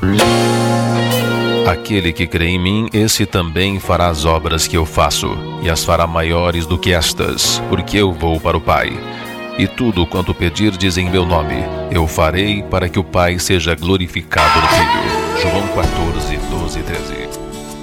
Aquele que crê em mim, esse também fará as obras que eu faço, e as fará maiores do que estas, porque eu vou para o Pai. E tudo quanto pedirdes em meu nome, eu farei para que o Pai seja glorificado no Filho. João 14, 12 e 13.